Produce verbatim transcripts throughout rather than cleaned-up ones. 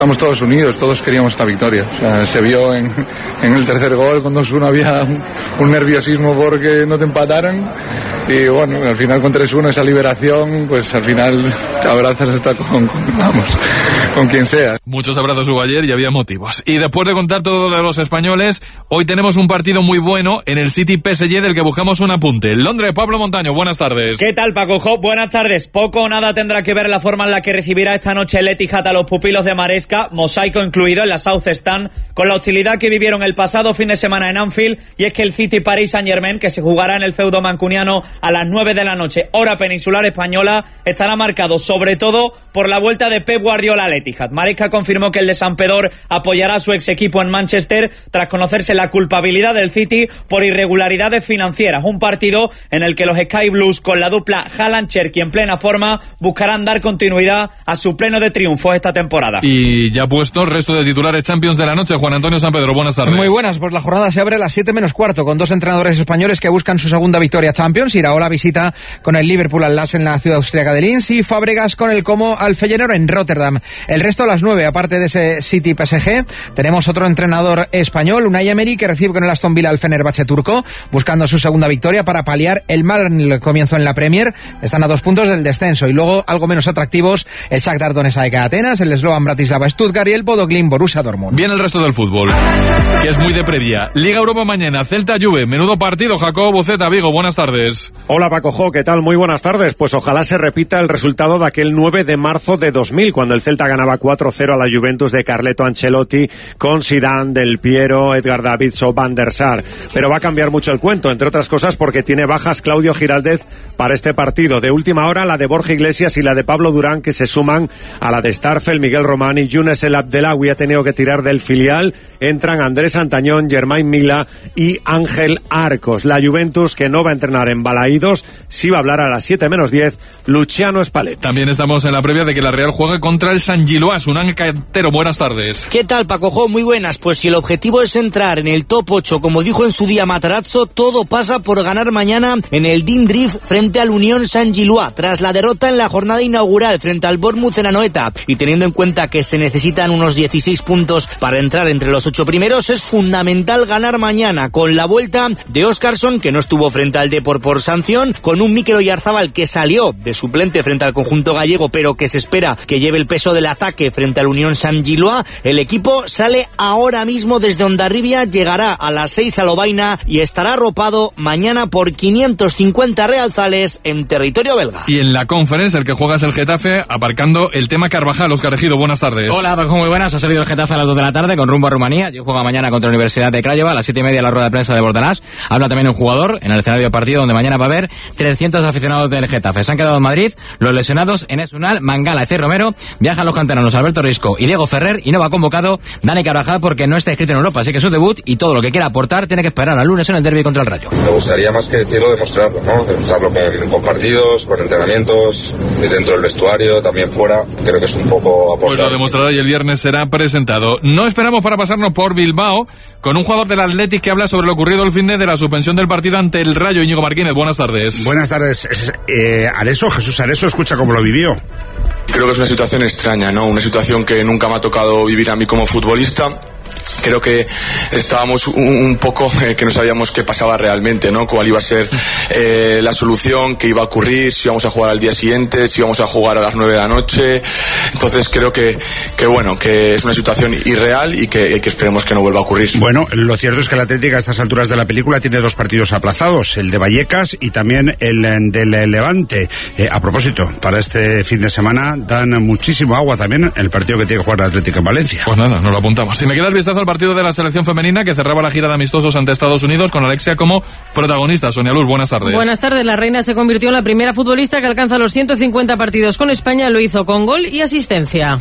Estamos todos unidos, todos queríamos esta victoria. O sea, se vio en, en el tercer gol, con dos uno había un, un nerviosismo porque no te empataran. Y bueno, al final con tres uno esa liberación, pues al final te abrazas hasta con, con, vamos, con quien sea. Muchos abrazos hubo ayer y había motivos. Y después de contar todo de los españoles, hoy tenemos un partido muy bueno en el City P S G del que buscamos un apunte. Londres, Pablo Montaño, buenas tardes. ¿Qué tal, Paco Jo? Buenas tardes. Poco o nada tendrá que ver la forma en la que recibirá esta noche el Etihad a los pupilos de Maresca, mosaico incluido en la South Stand, con la hostilidad que vivieron el pasado fin de semana en Anfield, y es que el City Paris Saint-Germain, que se jugará en el feudo mancuniano a las nueve de la noche, hora peninsular española, estará marcado sobre todo por la vuelta de Pep Guardiola al Etihad. Maresca confirmó que el de Sampedor apoyará a su ex equipo en Manchester tras conocerse la culpabilidad del City por irregularidades financieras. Un partido en el que los Sky Blues, con la dupla Haaland-Cherki en plena forma, buscarán dar continuidad a su pleno de triunfos esta temporada. Y ya puesto el resto de titulares Champions de la noche. Juan Antonio Sampedro, buenas tardes. Muy buenas, pues la jornada se abre a las siete menos cuarto con dos entrenadores españoles que buscan su segunda victoria Champions. Iraola visita con el Liverpool al Lask en la ciudad austríaca de Linz y Fábregas con el Como al Feyenoord en Rotterdam. El resto a las nueve, aparte de ese City P S G, tenemos otro entrenador español, Unai Emery, que recibe con el Aston Villa al Fenerbahce turco, buscando su segunda victoria para paliar el mal comienzo en la Premier. Están a dos puntos del descenso. Y luego, algo menos atractivos, el Shakhtar Donetsk A E K Atenas, el Slovan Bratislava Stuttgart y el Bodo Glimt Borussia Dortmund. Bien el resto del fútbol, que es muy de previa. Liga Europa mañana, Celta Juve, menudo partido. Jacobo Buceta, Vigo, buenas tardes. Hola Paco Jo, ¿qué tal? Muy buenas tardes. Pues ojalá se repita el resultado de aquel nueve de marzo de dos mil, cuando el Celta ganaba cuatro cero a la Juventus de Carleto Ancelotti, con Zidane, Del Piero, Edgar Davids o Van der Sar. Pero va a cambiar mucho el cuento, entre otras cosas porque tiene bajas Claudio Giraldez para este partido. De última hora, la de Borja Iglesias y la de Pablo Durán, que se suman a la de Starfel, Miguel Román y Younes El Abdelawi ha tenido que tirar del filial. Entran Andrés Antañón, Germain Mila y Ángel Arcos. La Juventus, que no va a entrenar en Balaídos, sí va a hablar a las siete menos diez, Luciano Spalletti. También estamos en la previa de que la Real juegue contra el San Giloás. Unán Cantero, buenas tardes. ¿Qué tal, Paco Jo? Muy buenas. Pues si el objetivo es entrar en el top ocho, como dijo en su día Matarazzo, todo pasa por ganar mañana en el Dindrif frente al Unión San Giloás, tras la derrota en la jornada inaugural frente al Bournemouth en Anoeta, y teniendo en cuenta que se necesitan unos dieciséis puntos para entrar entre los ocho primeros, es fundamental ganar mañana, con la vuelta de Óscarson, que no estuvo frente al Depor por sanción, con un Mikel Oyarzábal que salió de suplente frente al conjunto gallego, pero que se espera que lleve el peso del ataque frente al Unión San Giloás. El equipo sale ahora mismo desde Hondarribia, llegará a las seis a Lovaina y estará arropado mañana por quinientos cincuenta realzales en territorio belga. Y en la Conference, el que juega es el Getafe, aparcando el tema Carvajal. Óscar Ejido, buenas tardes. Hola, Paco, muy buenas. Ha salido el Getafe a las dos de la tarde con rumbo a Rumanía. Yo juego mañana contra la Universidad de Craiova a las siete y media la rueda de prensa de Bordalás. Habla también un jugador en el escenario de partido donde mañana va a haber trescientos aficionados del Getafe. Se han quedado en Madrid los lesionados Enes Unal, Mangala y C. Romero. Viajan los canteranos Alberto Risco y Diego Ferrer, y no va convocado Dani Carvajal porque no está inscrito en Europa, así que es su debut y todo lo que quiera aportar tiene que esperar al lunes en el derbi contra el Rayo. Me gustaría más que decirlo, demostrarlo, ¿no? Demostrarlo con, con partidos, con entrenamientos, dentro del vestuario, también fuera. Creo que es un poco aportar. Pues lo demostrará y el viernes será presentado. No esperamos para pasarnos por Bilbao con un jugador del Athletic que habla sobre lo ocurrido el fin de la suspensión del partido ante el Rayo. Íñigo Martínez, buenas tardes. Buenas tardes. Eh, Areso, Jesús Areso, escucha cómo lo vivió. Creo que es una situación extraña, ¿no? Una situación que nunca me ha tocado vivir a mí como futbolista. Creo que estábamos un, un poco eh, que no sabíamos qué pasaba realmente, ¿no? Cuál iba a ser eh, la solución, qué iba a ocurrir, si íbamos a jugar al día siguiente, si íbamos a jugar a las nueve de la noche. Entonces creo que, que bueno, que es una situación irreal y que, que esperemos que no vuelva a ocurrir. Bueno, lo cierto es que el Atlético a estas alturas de la película tiene dos partidos aplazados, el de Vallecas y también el del Levante. Eh, a propósito, para este fin de semana dan muchísimo agua también el partido que tiene que jugar el Atlético en Valencia. Pues nada, nos lo apuntamos. Si me queda el vistazo al partido de la selección femenina que cerraba la gira de amistosos ante Estados Unidos con Alexia como protagonista. Sonia Luz, buenas tardes. Buenas tardes. La reina se convirtió en la primera futbolista que alcanza los ciento cincuenta partidos con España. Lo hizo con gol y asistencia.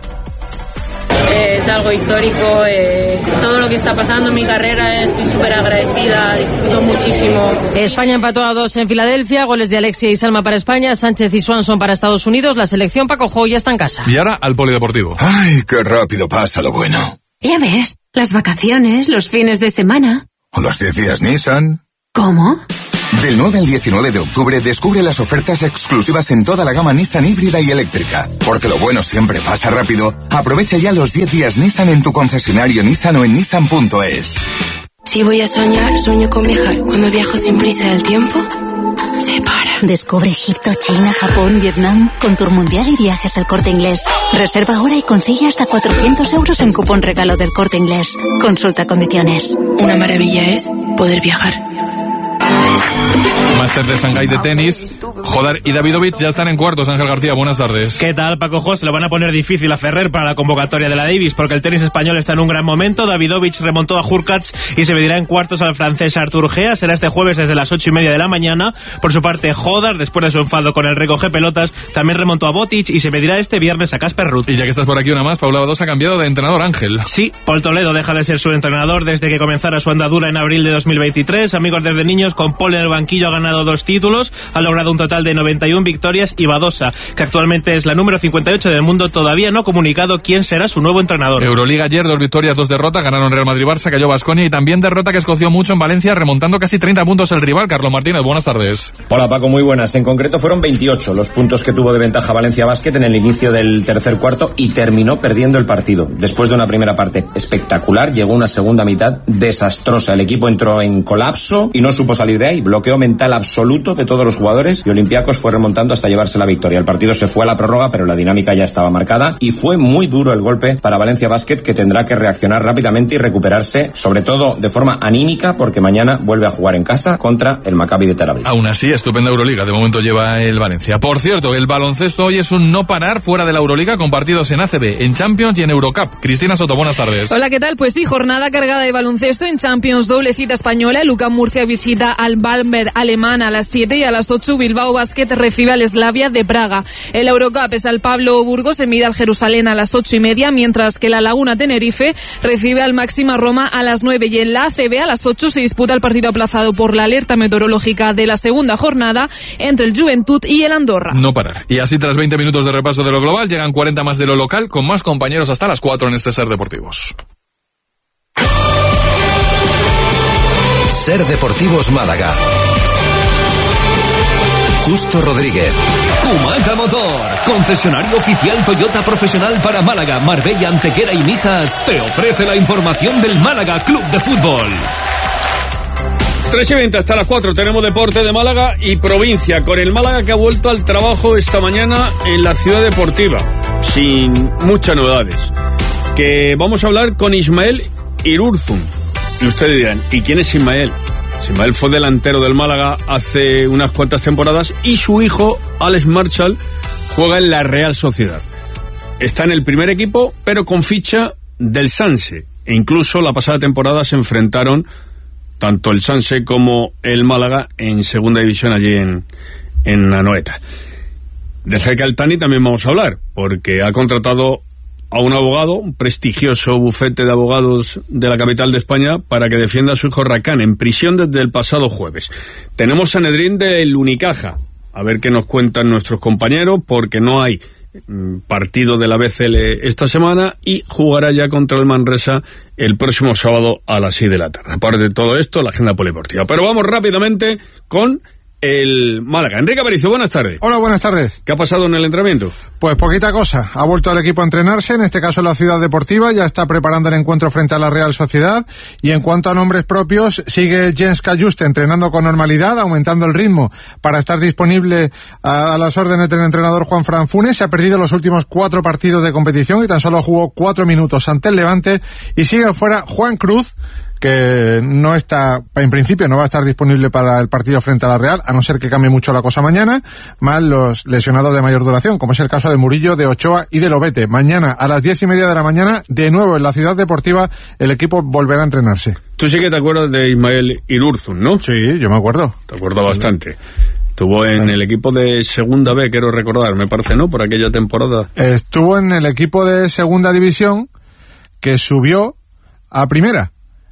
Es algo histórico, eh, todo lo que está pasando en mi carrera, estoy súper agradecida, disfruto muchísimo. España empató a dos en Filadelfia, goles de Alexia y Salma para España, Sánchez y Swanson para Estados Unidos. La selección Paco Jo ya está en casa. Y ahora al polideportivo. Ay, qué rápido pasa lo bueno. Ya ves, las vacaciones, los fines de semana. O los diez días Nissan. ¿Cómo? Del nueve al diecinueve de octubre descubre las ofertas exclusivas en toda la gama Nissan híbrida y eléctrica. Porque lo bueno siempre pasa rápido. Aprovecha ya los diez días Nissan en tu concesionario Nissan o en nissan punto es. Si voy a soñar, sueño con viajar. Cuando viajo sin prisa el tiempo se para. Descubre Egipto, China, Japón, Vietnam con Tour Mundial y Viajes al Corte Inglés. Reserva ahora y consigue hasta cuatrocientos euros en cupón regalo del Corte Inglés. Consulta condiciones. Una maravilla es poder viajar. Máster de Shanghái de tenis. Jodar y Davidovich ya están en cuartos. Ángel García, buenas tardes. ¿Qué tal, Paco José? Lo van a poner difícil a Ferrer para la convocatoria de la Davis, porque el tenis español está en un gran momento. Davidovich remontó a Hurkacz y se medirá en cuartos al francés Artur Gea. Será este jueves desde las ocho y media de la mañana. Por su parte, Jodar, después de su enfado con el recoge pelotas, también remontó a Botic y se medirá este viernes a Casper Ruud. Y ya que estás por aquí una más, Paula Badosa ha cambiado de entrenador, Ángel. Sí, Paul Toledo deja de ser su entrenador desde que comenzara su andadura en abril de dos mil veintitrés. Amigos desde niños, con Paul en el banquillo ha ganado dos títulos, ha logrado un total de noventa y una victorias, y Badosa, que actualmente es la número cincuenta y ocho del mundo, todavía no ha comunicado quién será su nuevo entrenador. Euroliga ayer, dos victorias, dos derrotas, ganaron Real Madrid-Barça, cayó Baskonia y también derrota que escoció mucho en Valencia, remontando casi treinta puntos el rival. Carlos Martínez, buenas tardes. Hola Paco, muy buenas. En concreto fueron veintiocho los puntos que tuvo de ventaja Valencia Basket en el inicio del tercer cuarto y terminó perdiendo el partido. Después de una primera parte espectacular, llegó una segunda mitad desastrosa. El equipo entró en colapso y no supo salir de ahí. Bloqueo mental absoluto de todos los jugadores y Olympiacos fue remontando hasta llevarse la victoria. El partido se fue a la prórroga, pero la dinámica ya estaba marcada y fue muy duro el golpe para Valencia Basket, que tendrá que reaccionar rápidamente y recuperarse, sobre todo de forma anímica, porque mañana vuelve a jugar en casa contra el Maccabi de Tel Aviv. Aún así, estupenda Euroliga, de momento lleva el Valencia. Por cierto, el baloncesto hoy es un no parar fuera de la Euroliga, con partidos en A C B, en Champions y en Eurocup. Cristina Soto, buenas tardes. Hola, ¿qué tal? Pues sí, jornada cargada de baloncesto en Champions, doble cita española. El U C A M Murcia visita al Bamberg alemán a las siete y a las ocho Bilbao Basket recibe al Slavia de Praga. El Eurocup es al Pablo Burgos, se mide al Jerusalén a las ocho y media, mientras que la Laguna Tenerife recibe al Máxima Roma a las nueve, y en la A C B a las ocho se disputa el partido aplazado por la alerta meteorológica de la segunda jornada entre el Juventud y el Andorra. No parar. Y así, tras veinte minutos de repaso de lo global, llegan cuarenta más de lo local, con más compañeros hasta las cuatro en este Ser Deportivos. Ser Deportivos Málaga. Justo Rodríguez. Humaca Motor, concesionario oficial Toyota profesional para Málaga, Marbella, Antequera y Mijas, te ofrece la información del Málaga Club de Fútbol. tres y veinte hasta las cuatro tenemos deporte de Málaga y provincia, con el Málaga que ha vuelto al trabajo esta mañana en la ciudad deportiva, sin muchas novedades. Que vamos a hablar con Ismael Irurzun. Y ustedes dirán, ¿y quién es Ismael? Ismael fue delantero del Málaga hace unas cuantas temporadas y su hijo, Alex Marshall, juega en la Real Sociedad. Está en el primer equipo, pero con ficha del Sanse. E incluso la pasada temporada se enfrentaron tanto el Sanse como el Málaga en segunda división allí en, en Anoeta. Del Jeque Altani también vamos a hablar, porque ha contratado a un abogado, un prestigioso bufete de abogados de la capital de España, para que defienda a su hijo Rakán, en prisión desde el pasado jueves. Tenemos Sanedrín del Unicaja, a ver qué nos cuentan nuestros compañeros, porque no hay mm, partido de la B C L esta semana y jugará ya contra el Manresa el próximo sábado a las seis de la tarde. Aparte de todo esto, la agenda polideportiva. Pero vamos rápidamente con el Málaga. Enrique Aparicio, buenas tardes. Hola, buenas tardes. ¿Qué ha pasado en el entrenamiento? Pues poquita cosa. Ha vuelto el equipo a entrenarse, en este caso en la Ciudad Deportiva, ya está preparando el encuentro frente a la Real Sociedad. Y en cuanto a nombres propios, sigue Jens Cajuste entrenando con normalidad, aumentando el ritmo para estar disponible a, a las órdenes del entrenador Juan Fran Funes. Se ha perdido los últimos cuatro partidos de competición y tan solo jugó cuatro minutos ante el Levante. Y sigue fuera Juan Cruz, que no está, en principio no va a estar disponible para el partido frente a la Real, a no ser que cambie mucho la cosa mañana, más los lesionados de mayor duración, como es el caso de Murillo, de Ochoa y de Lobete. Mañana a las diez y media de la mañana, de nuevo en la Ciudad Deportiva, el equipo volverá a entrenarse. Tú sí que te acuerdas de Ismael Irurzun, ¿no? Sí, yo me acuerdo. Te acuerdo bastante. Estuvo en el equipo de Segunda B, quiero recordar, me parece, ¿no? Por aquella temporada. Estuvo en el equipo de Segunda División, que subió a Primera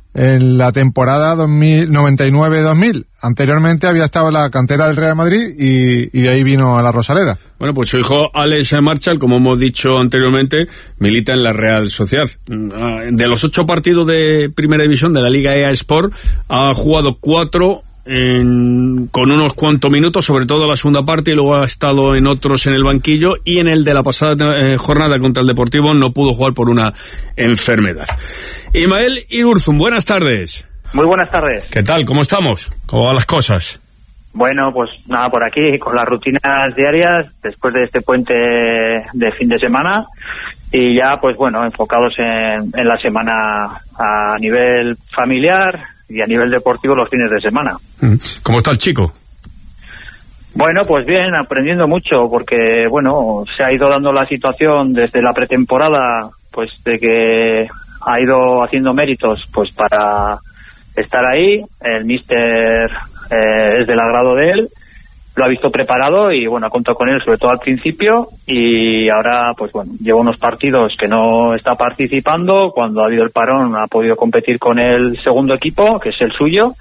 en la temporada dos mil noventa y nueve dos mil. Anteriormente había estado en la cantera del Real Madrid y, y de ahí vino a la Rosaleda. Bueno, pues su hijo Alex Marshall, como hemos dicho anteriormente, milita en la Real Sociedad. De los ocho partidos de Primera División de la Liga E A Sport, ha jugado cuatro en, con unos cuantos minutos, sobre todo la segunda parte, y luego ha estado en otros en el banquillo, y en el de la pasada eh, jornada contra el Deportivo no pudo jugar por una enfermedad. Ismael Irurzun, buenas tardes. Muy buenas tardes. ¿Qué tal? ¿Cómo estamos? ¿Cómo van las cosas? Bueno, pues nada, por aquí, con las rutinas diarias, después de este puente de fin de semana, y ya, pues bueno, enfocados en, en la semana a nivel familiar y a nivel deportivo los fines de semana. ¿Cómo está el chico? Bueno, pues bien, aprendiendo mucho, porque, bueno, se ha ido dando la situación desde la pretemporada, pues de que ha ido haciendo méritos, pues para estar ahí. El míster eh, es del agrado de él, lo ha visto preparado y, bueno, ha contado con él, sobre todo al principio, y ahora, pues bueno, lleva unos partidos que no está participando. Cuando ha habido el parón ha podido competir con el segundo equipo, que es el suyo.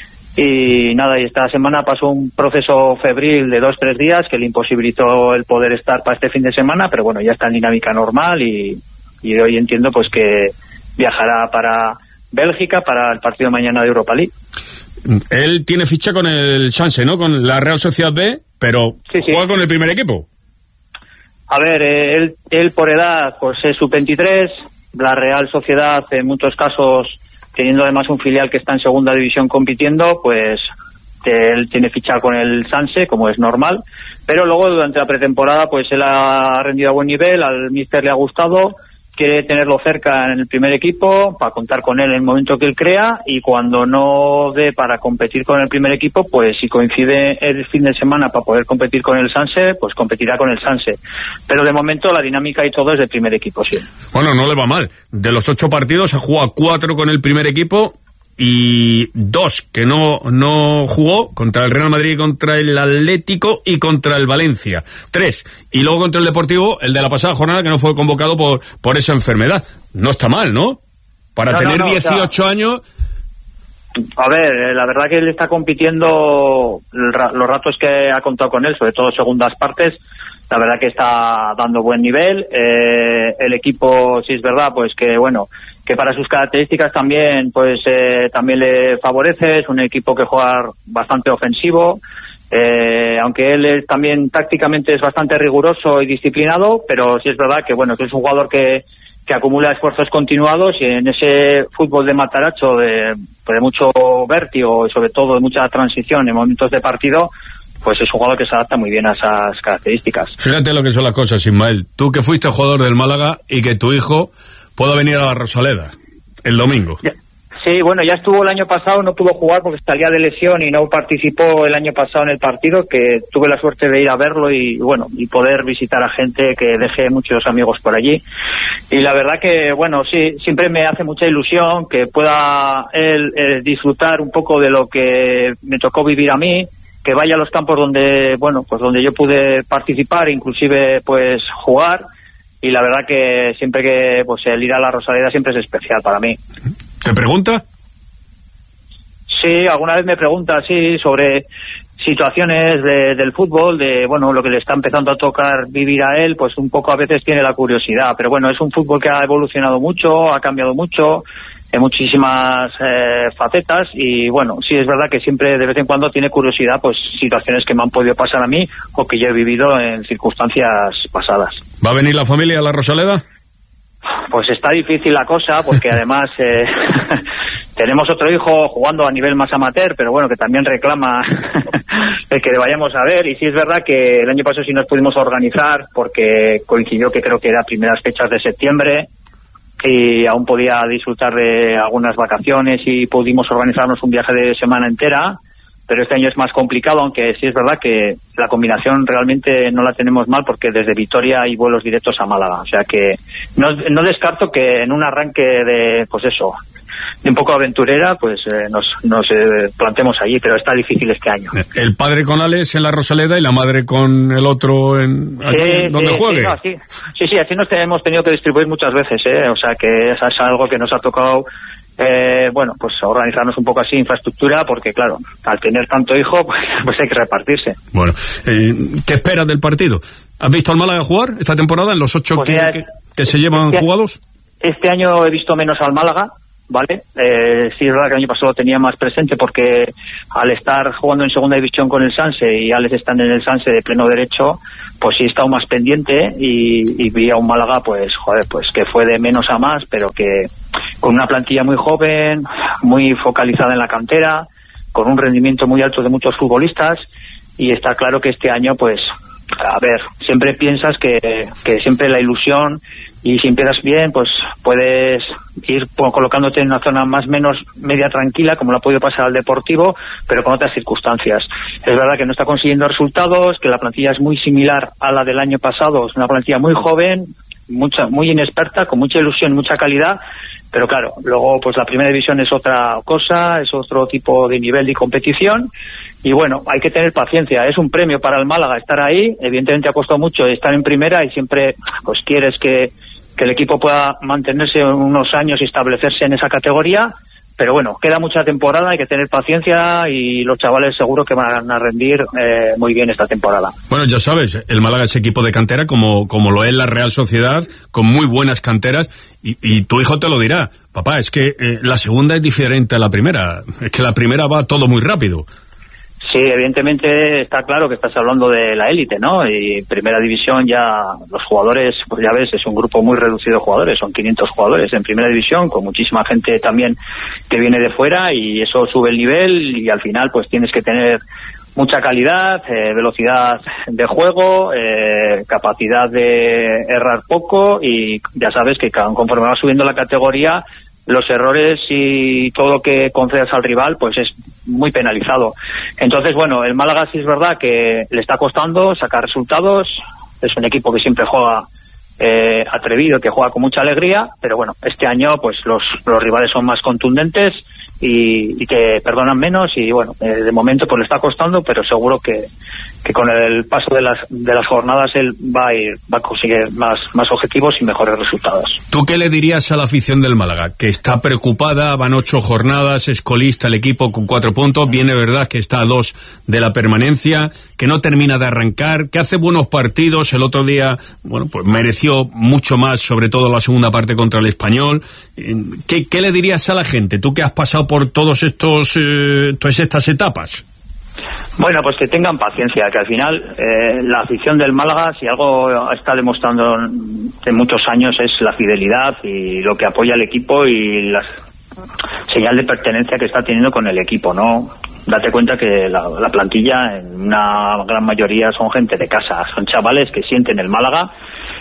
Y nada, y esta semana pasó un proceso febril de dos, tres días que le imposibilitó el poder estar para este fin de semana, pero bueno, ya está en dinámica normal y, y hoy entiendo pues que viajará para Bélgica para el partido de mañana de Europa League. Él tiene ficha con el Sanse, ¿no? Con la Real Sociedad B, pero sí, sí. juega con el primer equipo. A ver, eh, él, él por edad pues es sub veintitrés, la Real Sociedad en muchos casos, teniendo además un filial que está en segunda división compitiendo, pues él tiene ficha con el Sanse, como es normal, pero luego durante la pretemporada pues él ha rendido a buen nivel, al míster le ha gustado, quiere tenerlo cerca en el primer equipo para contar con él en el momento que él crea, y cuando no dé para competir con el primer equipo, pues si coincide el fin de semana para poder competir con el Sanse, pues competirá con el Sanse. Pero de momento la dinámica y todo es del primer equipo, sí. Bueno, no le va mal. De los ocho partidos ha jugado cuatro con el primer equipo y dos que no no jugó, contra el Real Madrid, contra el Atlético y contra el Valencia. Tres. Y luego contra el Deportivo, el de la pasada jornada, que no fue convocado por por esa enfermedad. No está mal, ¿no? Para no, tener no, no, dieciocho o sea, años... A ver, la verdad que él está compitiendo los ratos que ha contado con él, sobre todo segundas partes. La verdad que está dando buen nivel. Eh, el equipo, sí es verdad, pues que bueno, que para sus características también, pues eh, también le favorece. Es un equipo que juega bastante ofensivo. Eh, aunque él es, también tácticamente es bastante riguroso y disciplinado, pero sí es verdad que bueno, que es un jugador que, que acumula esfuerzos continuados, y en ese fútbol de mataracho de, de mucho vértigo y sobre todo de mucha transición en momentos de partido, pues es un jugador que se adapta muy bien a esas características. Fíjate lo que son las cosas, Ismael. Tú que fuiste jugador del Málaga y que tu hijo pueda venir a la Rosaleda el domingo. Ya. Sí, bueno, ya estuvo el año pasado, no pudo jugar porque salía de lesión y no participó el año pasado en el partido, que tuve la suerte de ir a verlo y bueno, y poder visitar a gente que dejé muchos amigos por allí. Y la verdad que, bueno, sí, siempre me hace mucha ilusión que pueda él eh, disfrutar un poco de lo que me tocó vivir a mí, que vaya a los campos donde, bueno, pues donde yo pude participar, inclusive pues jugar, y la verdad que siempre que pues el ir a la Rosaleda siempre es especial para mí. ¿Te pregunta? Sí, alguna vez me pregunta, sí, sobre situaciones de, del fútbol, de, bueno, lo que le está empezando a tocar vivir a él, pues un poco a veces tiene la curiosidad, pero bueno, es un fútbol que ha evolucionado mucho, ha cambiado mucho, en muchísimas eh, facetas, y bueno, sí es verdad que siempre de vez en cuando tiene curiosidad, pues situaciones que me han podido pasar a mí o que yo he vivido en circunstancias pasadas. ¿Va a venir la familia a la Rosaleda? Pues está difícil la cosa, porque además eh, tenemos otro hijo jugando a nivel más amateur, pero bueno, que también reclama el que le vayamos a ver, y sí es verdad que el año pasado sí nos pudimos organizar, porque coincidió que creo que era primeras fechas de septiembre, y aún podía disfrutar de algunas vacaciones y pudimos organizarnos un viaje de semana entera, pero este año es más complicado, aunque sí es verdad que la combinación realmente no la tenemos mal, porque desde Vitoria hay vuelos directos a Málaga, o sea que no, no descarto que en un arranque de, pues eso, de un poco aventurera, pues eh, nos, nos eh, planteemos allí, pero está difícil este año. El padre con Alex en la Rosaleda y la madre con el otro en aquí, sí, donde sí, juegue. Sí, no, sí, sí, sí, así nos hemos tenido que distribuir muchas veces, ¿eh? O sea que es, es algo que nos ha tocado, eh, bueno, pues organizarnos un poco así, infraestructura, porque claro, al tener tanto hijo, pues, pues hay que repartirse. Bueno, eh, ¿qué esperas del partido? ¿Has visto al Málaga jugar esta temporada en los ocho pues que, que, que se llevan este, jugados? Este año he visto menos al Málaga, ¿vale? Eh, sí es verdad que el año pasado lo tenía más presente porque al estar jugando en segunda división con el Sanse y Alex están en el Sanse de pleno derecho, pues sí he estado más pendiente y, y vi a un Málaga, pues, joder, pues que fue de menos a más, pero que con una plantilla muy joven, muy focalizada en la cantera, con un rendimiento muy alto de muchos futbolistas, y está claro que este año, pues, a ver, siempre piensas que, que siempre la ilusión, y si empiezas bien, pues puedes ir colocándote en una zona más o menos media tranquila, como lo ha podido pasar al Deportivo, pero con otras circunstancias. Es verdad que no está consiguiendo resultados, que la plantilla es muy similar a la del año pasado, es una plantilla muy joven, mucha, muy inexperta, con mucha ilusión, mucha calidad, pero claro, luego pues la primera división es otra cosa, es otro tipo de nivel de competición, y bueno, hay que tener paciencia, es un premio para el Málaga estar ahí, evidentemente ha costado mucho estar en primera y siempre pues quieres que, que el equipo pueda mantenerse unos años y establecerse en esa categoría, pero bueno, queda mucha temporada, hay que tener paciencia y los chavales seguro que van a rendir eh, muy bien esta temporada. Bueno, ya sabes, el Málaga es equipo de cantera como, como lo es la Real Sociedad, con muy buenas canteras, y, y tu hijo te lo dirá, papá, es que eh, la segunda es diferente a la primera, es que la primera va todo muy rápido. Sí, evidentemente está claro que estás hablando de la élite, ¿no? Y primera división ya los jugadores, pues ya ves, es un grupo muy reducido de jugadores, son quinientos jugadores en primera división, con muchísima gente también que viene de fuera, y eso sube el nivel y al final pues tienes que tener mucha calidad, eh, velocidad de juego, eh, capacidad de errar poco, y ya sabes que conforme va subiendo la categoría, los errores y todo lo que concedas al rival pues es muy penalizado. Entonces, bueno, el Málaga sí es verdad que le está costando sacar resultados, es un equipo que siempre juega eh, atrevido, que juega con mucha alegría, pero bueno, este año pues los, los rivales son más contundentes y, y te perdonan menos, y bueno, eh, de momento pues le está costando, pero seguro que, que con el paso de las de las jornadas él va a ir, va a conseguir más, más objetivos y mejores resultados. ¿Tú qué le dirías a la afición del Málaga? Que está preocupada, van ocho jornadas, es colista el equipo con cuatro puntos, viene verdad que está a dos de la permanencia, que no termina de arrancar, que hace buenos partidos, el otro día, bueno, pues mereció mucho más, sobre todo la segunda parte contra el Español. ¿Qué, qué le dirías a la gente? Tú que has pasado por todos estos, eh, todas estas etapas. Bueno, pues que tengan paciencia, que al final eh, la afición del Málaga, si algo está demostrando en muchos años, es la fidelidad y lo que apoya al equipo y la señal de pertenencia que está teniendo con el equipo, ¿no? Date cuenta que la, la plantilla en una gran mayoría son gente de casa, son chavales que sienten el Málaga,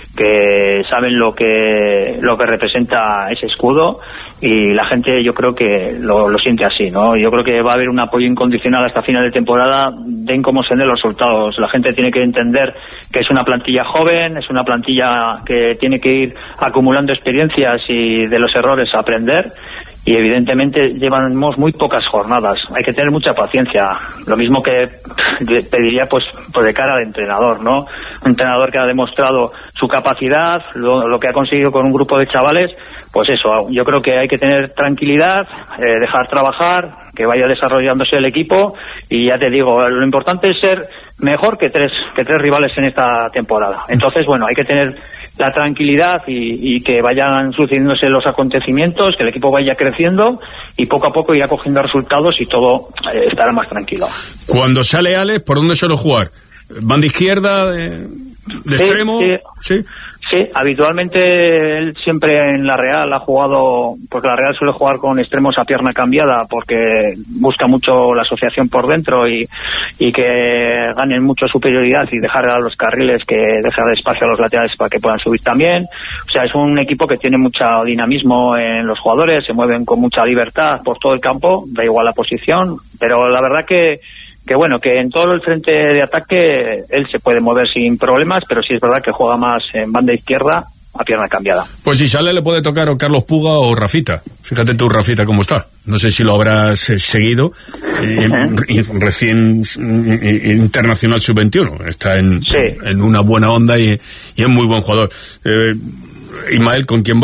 que saben lo que lo que representa ese escudo, y la gente yo creo que lo, lo siente así, ¿no? Yo creo que va a haber un apoyo incondicional hasta final de temporada, den como se den los resultados. La gente tiene que entender que es una plantilla joven, es una plantilla que tiene que ir acumulando experiencias y de los errores aprender, y evidentemente llevamos muy pocas jornadas, hay que tener mucha paciencia, lo mismo que pediría pues, pues de cara al entrenador, ¿no? Un entrenador que ha demostrado su capacidad, lo, lo que ha conseguido con un grupo de chavales, pues eso, yo creo que hay que tener tranquilidad, eh, dejar trabajar, que vaya desarrollándose el equipo, y ya te digo, lo importante es ser mejor que tres que tres rivales en esta temporada. Entonces, bueno, hay que tener la tranquilidad y, y que vayan sucediéndose los acontecimientos, que el equipo vaya creciendo y poco a poco irá cogiendo resultados y todo eh, estará más tranquilo. Cuando sale Alex, ¿por dónde suele jugar? ¿Banda izquierda, de, de sí, extremo? Sí. sí. Sí, habitualmente él siempre en la Real ha jugado, porque la Real suele jugar con extremos a pierna cambiada, porque busca mucho la asociación por dentro y, y que ganen mucho superioridad y dejar a los carriles, que dejar espacio a los laterales para que puedan subir también. O sea, es un equipo que tiene mucho dinamismo en los jugadores, se mueven con mucha libertad por todo el campo, da igual la posición, pero la verdad que que bueno, que en todo el frente de ataque él se puede mover sin problemas, pero sí es verdad que juega más en banda izquierda a pierna cambiada. Pues si sale le puede tocar o Carlos Puga o Rafita. Fíjate tú, Rafita, cómo está. No sé si lo habrás eh, seguido. Eh, uh-huh. Recién eh, internacional sub veintiuno. Está en, sí. en una buena onda y, y es muy buen jugador. Eh, Ismael, ¿con quién vas?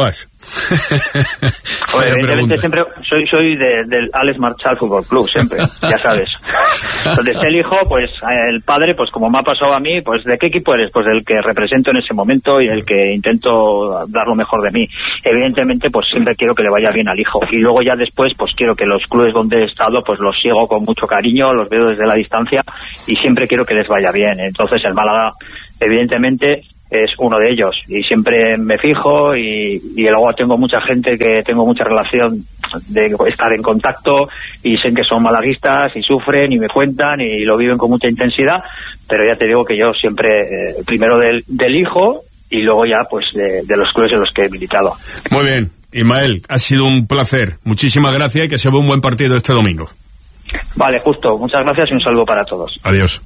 Pues, evidentemente siempre soy soy de, del Alex Marchal Fútbol Club, siempre, ya sabes. Donde esté el hijo, pues el padre, pues como me ha pasado a mí, pues ¿de qué equipo eres? Pues del que represento en ese momento y el que intento dar lo mejor de mí. Evidentemente, pues siempre quiero que le vaya bien al hijo. Y luego ya después, pues quiero que los clubes donde he estado, pues los sigo con mucho cariño, los veo desde la distancia y siempre quiero que les vaya bien. Entonces el Málaga, evidentemente, es uno de ellos y siempre me fijo y, y luego tengo mucha gente que tengo mucha relación de estar en contacto y sé que son malaguistas y sufren y me cuentan y lo viven con mucha intensidad, pero ya te digo que yo siempre eh, primero del, del hijo y luego ya pues de, de los clubes en los que he militado. Muy bien, Ismael, ha sido un placer, muchísimas gracias y que se vea un buen partido este domingo. Vale, justo, muchas gracias y un saludo para todos. Adiós.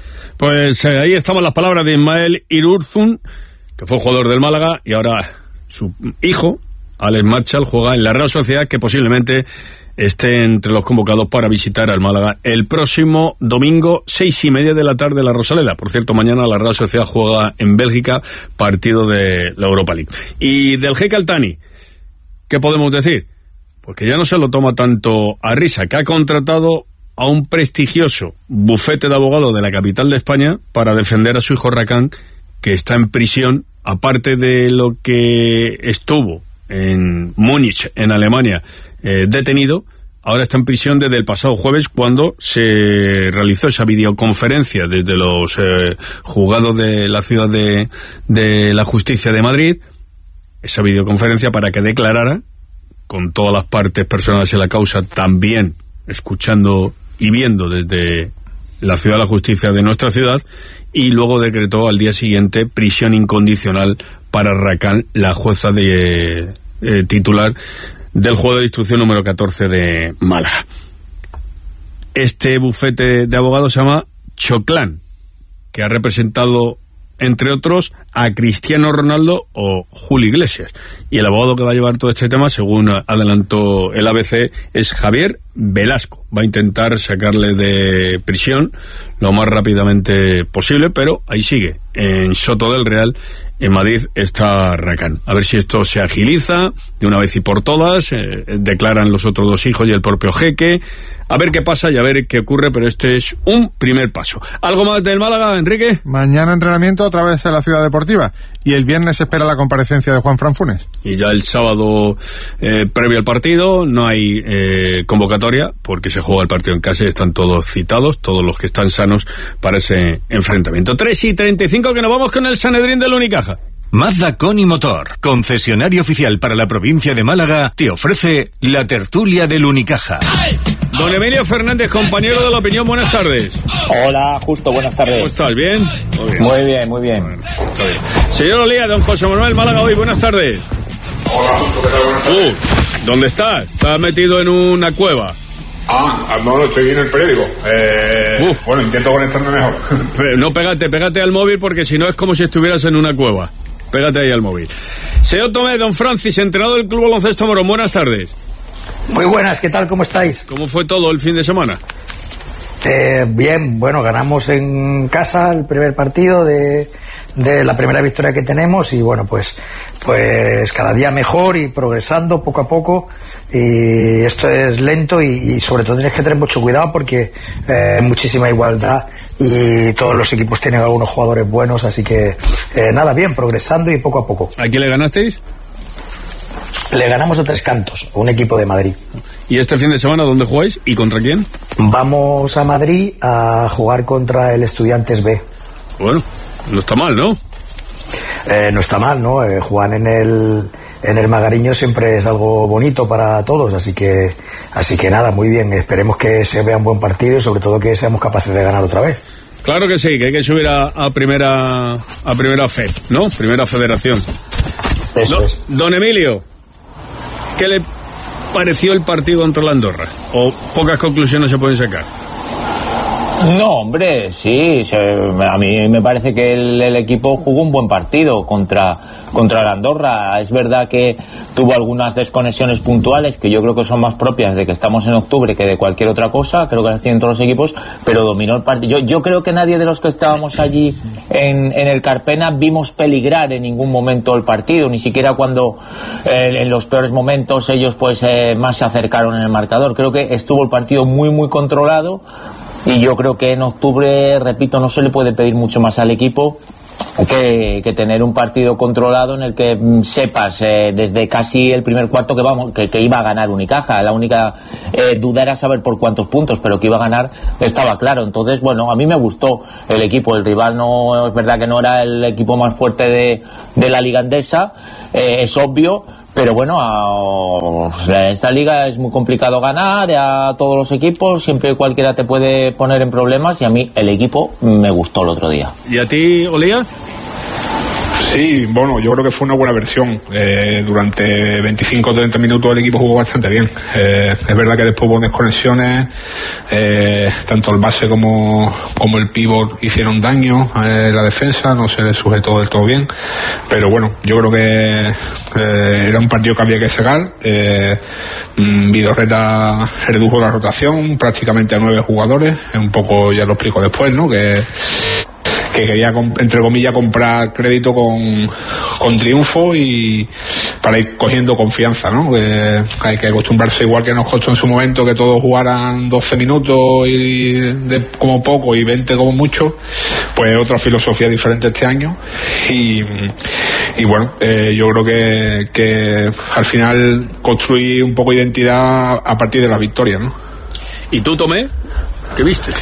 Pues eh, ahí estaban las palabras de Ismael Irurzun, que fue jugador del Málaga, y ahora su hijo, Alex Marchal, juega en la Real Sociedad, que posiblemente esté entre los convocados para visitar al Málaga el próximo domingo, seis y media de la tarde, en la Rosaleda. Por cierto, mañana la Real Sociedad juega en Bélgica, partido de la Europa League. Y del Jeque Al Thani, ¿qué podemos decir? Pues que ya no se lo toma tanto a risa, que ha contratado a un prestigioso bufete de abogados de la capital de España para defender a su hijo Rakan, que está en prisión, aparte de lo que estuvo en Múnich, en Alemania, eh, detenido. Ahora está en prisión desde el pasado jueves, cuando se realizó esa videoconferencia desde los eh, juzgados de la ciudad de, de la Justicia de Madrid, esa videoconferencia para que declarara, con todas las partes personales en la causa, también escuchando y viendo desde la Ciudad de la Justicia de nuestra ciudad, y luego decretó al día siguiente prisión incondicional para Rakan, la jueza de eh, titular del juzgado de instrucción número catorce de Málaga. Este bufete de abogados se llama Choclán, que ha representado, entre otros, a Cristiano Ronaldo o Julio Iglesias. Y el abogado que va a llevar todo este tema, según adelantó el A B C, es Javier Velasco. Va a intentar sacarle de prisión lo más rápidamente posible, pero ahí sigue, en Soto del Real, en Madrid, está Rakan. A ver si esto se agiliza de una vez y por todas, eh, declaran los otros dos hijos y el propio Jeque. A ver qué pasa y a ver qué ocurre, pero este es un primer paso. ¿Algo más del Málaga, Enrique? Mañana entrenamiento otra vez en la Ciudad Deportiva y el viernes se espera la comparecencia de Juan Fran Funes. Y ya el sábado, eh, previo al partido, no hay eh, convocatoria porque se juega el partido en casa y están todos citados, todos los que están sanos para ese enfrentamiento. tres y treinta y cinco, que nos vamos con el Sanedrín del Unicaja. Mazda Coni Motor, concesionario oficial para la provincia de Málaga, te ofrece la tertulia del Unicaja. Don Emilio Fernández, compañero de La Opinión, buenas tardes. Hola, Justo, buenas tardes. ¿Cómo estás? ¿Bien? Muy bien, muy bien. Muy bien. Bueno, está bien. Señor Olía, don José Manuel Málaga hoy, buenas tardes. Hola, Justo, ¿qué tal? Buenas tardes. Uh, ¿dónde estás? ¿Estás metido en una cueva? Ah, no, no, estoy en el periódico. Eh, uh. Bueno, intento conectarme mejor. No, pégate, pégate al móvil, porque si no es como si estuvieras en una cueva. Pégate ahí al móvil. Señor Tomé, don Francis, entrenador del Club Baloncesto Morón, buenas tardes. Muy buenas, ¿qué tal? ¿Cómo estáis? ¿Cómo fue todo el fin de semana? Eh, bien, bueno, ganamos en casa el primer partido de, de la primera victoria que tenemos y bueno, pues, pues cada día mejor y progresando poco a poco, y esto es lento y, y sobre todo tienes que tener mucho cuidado porque eh, hay muchísima igualdad y todos los equipos tienen algunos jugadores buenos, así que eh, nada, bien, progresando y poco a poco. ¿A quién le ganasteis? Le ganamos a Tres Cantos, un equipo de Madrid. ¿Y este fin de semana dónde jugáis y contra quién? Vamos a Madrid a jugar contra el Estudiantes B. Bueno, no está mal, ¿no? Eh, no está mal, ¿no? Eh, jugar en el en el Magariño siempre es algo bonito para todos, así que así que nada, muy bien. Esperemos que se vea un buen partido y sobre todo que seamos capaces de ganar otra vez. Claro que sí, que hay que subir a, a primera a primera F E D, ¿no? Primera Federación. Eso no, es. Don Emilio, ¿qué le pareció el partido contra la Andorra? ¿O pocas conclusiones se pueden sacar? No, hombre, sí, se, a mí me parece que el, el equipo jugó un buen partido contra, contra la Andorra. Es verdad que tuvo algunas desconexiones puntuales que yo creo que son más propias de que estamos en octubre que de cualquier otra cosa, creo que las tienen todos los equipos, pero dominó el partido. Yo, yo creo que nadie de los que estábamos allí en, en el Carpena vimos peligrar en ningún momento el partido, ni siquiera cuando eh, en los peores momentos ellos pues eh, más se acercaron en el marcador. Creo que estuvo el partido muy muy controlado. Y yo creo que en octubre, repito, no se le puede pedir mucho más al equipo que, que tener un partido controlado en el que sepas eh, desde casi el primer cuarto que vamos que, que iba a ganar Unicaja. La única eh, duda era saber por cuántos puntos, pero que iba a ganar estaba claro. Entonces, bueno, a mí me gustó el equipo. El rival no es verdad que no era el equipo más fuerte de, de la liga andesa, eh, es obvio. Pero bueno, a, en esta liga es muy complicado ganar a todos los equipos, siempre cualquiera te puede poner en problemas y a mí el equipo me gustó el otro día. ¿Y a ti, Olía? Sí, bueno, yo creo que fue una buena versión. Eh, durante veinticinco o treinta minutos el equipo jugó bastante bien. Eh, es verdad que después hubo desconexiones, eh, tanto el base como, como el pívot hicieron daño a eh, la defensa, no se les sujetó del todo bien. Pero bueno, yo creo que eh, era un partido que había que sacar. Eh, Vidorreta redujo la rotación prácticamente a nueve jugadores. Un poco, ya lo explico después, ¿no? Que que quería, entre comillas, comprar crédito con, con triunfo y para ir cogiendo confianza, ¿no? Que hay que acostumbrarse, igual que nos costó en su momento que todos jugaran doce minutos y de, como poco y veinte como mucho, pues otra filosofía diferente este año y, y bueno, eh, yo creo que, que al final construir un poco de identidad a partir de la victoria, ¿no? ¿Y tú, Tomé? ¿Qué viste?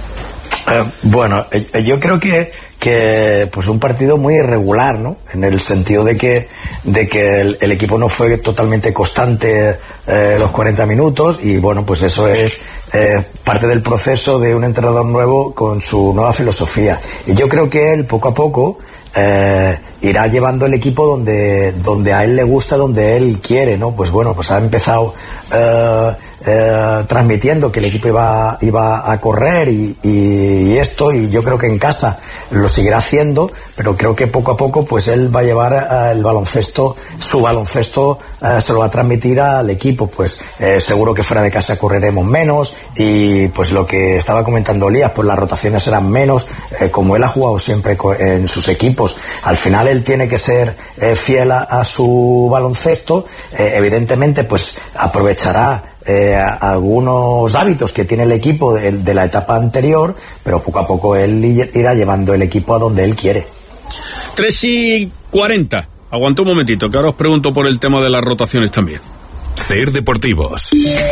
Eh, bueno, eh, yo creo que que pues un partido muy irregular, ¿no? En el sentido de que de que el, el equipo no fue totalmente constante eh, los cuarenta minutos y bueno, pues eso es eh, parte del proceso de un entrenador nuevo con su nueva filosofía. Y yo creo que él poco a poco eh, irá llevando el equipo donde donde a él le gusta, donde él quiere, ¿no? Pues bueno, pues ha empezado eh, Eh, transmitiendo que el equipo iba, iba a correr y, y, y esto, y yo creo que en casa lo seguirá haciendo, pero creo que poco a poco pues él va a llevar eh, el baloncesto, su baloncesto eh, se lo va a transmitir al equipo. Pues eh, seguro que fuera de casa correremos menos y pues lo que estaba comentando Elías, pues las rotaciones serán menos, eh, como él ha jugado siempre en sus equipos. Al final él tiene que ser eh, fiel a, a su baloncesto, eh, evidentemente pues aprovechará Eh, algunos hábitos que tiene el equipo de, de la etapa anterior, pero poco a poco él irá llevando el equipo a donde él quiere. tres y cuarenta. Aguanta un momentito, que ahora os pregunto por el tema de las rotaciones también. Ser Deportivos.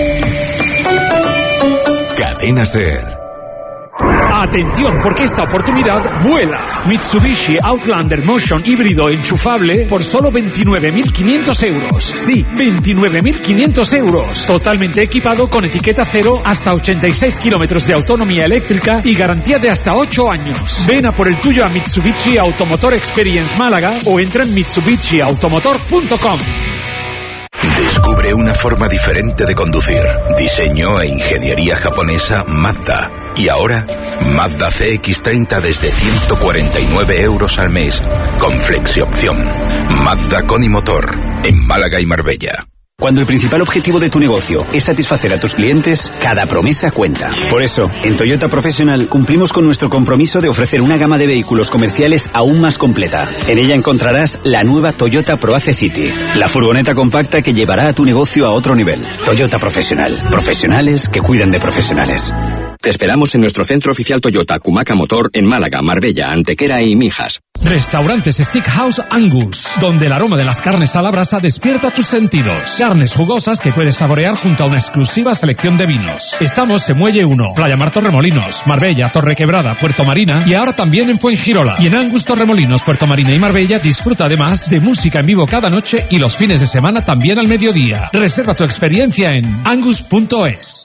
Cadena Ser. Atención, porque esta oportunidad vuela. Mitsubishi Outlander Motion híbrido enchufable por solo veintinueve mil quinientos euros. Sí, veintinueve mil quinientos euros. Totalmente equipado con etiqueta cero, hasta ochenta y seis kilómetros de autonomía eléctrica y garantía de hasta ocho años. Ven a por el tuyo a Mitsubishi Automotor Experience Málaga o entra en mitsubishi automotor punto com. Descubre una forma diferente de conducir. Diseño e ingeniería japonesa Mazda. Y ahora, Mazda C X treinta desde ciento cuarenta y nueve euros al mes, con flexiopción. Mazda con y motor, en Málaga y Marbella. Cuando el principal objetivo de tu negocio es satisfacer a tus clientes, cada promesa cuenta. Por eso, en Toyota Professional cumplimos con nuestro compromiso de ofrecer una gama de vehículos comerciales aún más completa. En ella encontrarás la nueva Toyota ProAce City, la furgoneta compacta que llevará a tu negocio a otro nivel. Toyota Professional, profesionales que cuidan de profesionales. Te esperamos en nuestro centro oficial Toyota Cumaca Motor en Málaga, Marbella, Antequera y Mijas. Restaurantes Steakhouse Angus, donde el aroma de las carnes a la brasa despierta tus sentidos. Carnes jugosas que puedes saborear junto a una exclusiva selección de vinos. Estamos en Muelle uno, Playa Mar Torremolinos, Marbella, Torrequebrada, Puerto Marina y ahora también en Fuengirola. Y en Angus Torremolinos, Puerto Marina y Marbella disfruta además de música en vivo cada noche y los fines de semana también al mediodía. Reserva tu experiencia en angus punto es.